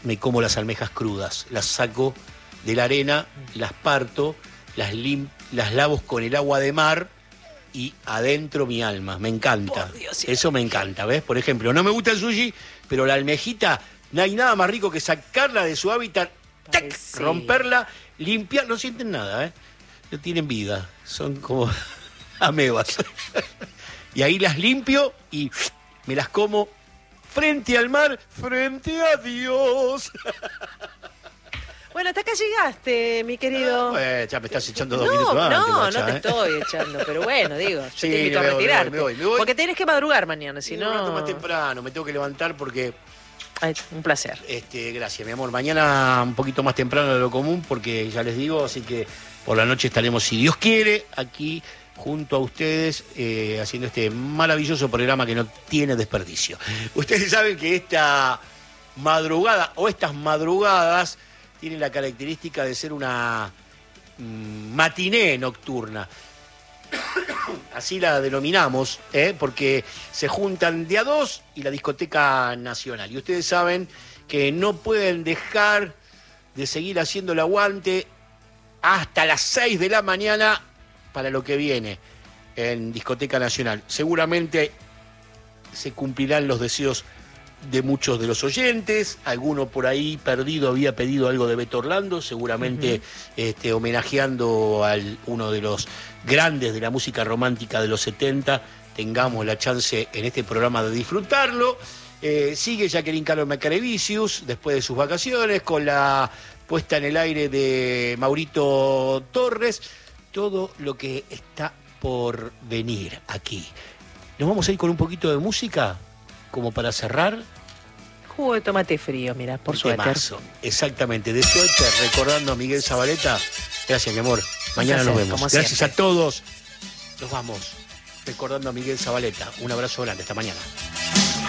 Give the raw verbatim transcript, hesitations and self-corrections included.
me como las almejas crudas. Las saco de la arena, las parto, las, lim las lavo con el agua de mar y adentro mi alma. Me encanta. Dios, eso me encanta, ¿ves? Por ejemplo, no me gusta el sushi, pero la almejita, no hay nada más rico que sacarla de su hábitat, ¡tac! Sí. Romperla, limpiar. No sienten nada, ¿eh? No tienen vida. Son como amebas. Y ahí las limpio y me las como frente al mar, frente a Dios. Bueno, hasta acá llegaste, mi querido. Ah, pues, ya me estás echando dos no, minutos más. No, guacha, no te ¿eh? estoy echando, pero bueno, digo, yo sí, te invito a voy, retirarte. Me voy, me voy. Porque tenés que madrugar mañana, si sí, no... un rato más temprano, me tengo que levantar porque... Ay, un placer. Este, gracias, mi amor. Mañana un poquito más temprano de lo común, porque ya les digo, así que por la noche estaremos, si Dios quiere, aquí junto a ustedes, eh, haciendo este maravilloso programa que no tiene desperdicio. Ustedes saben que esta madrugada, o estas madrugadas, tienen la característica de ser una mm, matiné nocturna. Así la denominamos, ¿eh? Porque se juntan de a dos y la discoteca nacional. Y ustedes saben que no pueden dejar de seguir haciendo el aguante hasta las seis de la mañana para lo que viene en Discoteca Nacional. Seguramente se cumplirán los deseos de muchos de los oyentes. Alguno por ahí perdido había pedido algo de Beto Orlando, seguramente uh-huh. este, homenajeando a uno de los grandes de la música romántica de los setenta. Tengamos la chance en este programa de disfrutarlo. Eh, sigue Jacqueline Carlos Macarevicius después de sus vacaciones con la puesta en el aire de Maurito Torres. Todo lo que está por venir aquí. Nos vamos a ir con un poquito de música como para cerrar. Jugo de tomate frío, mira, por suerte. Exactamente, de suerte, recordando a Miguel Zabaleta. Gracias, mi amor. Mañana nos vemos. Gracias siempre. A todos. Nos vamos recordando a Miguel Zabaleta. Un abrazo grande. Hasta mañana.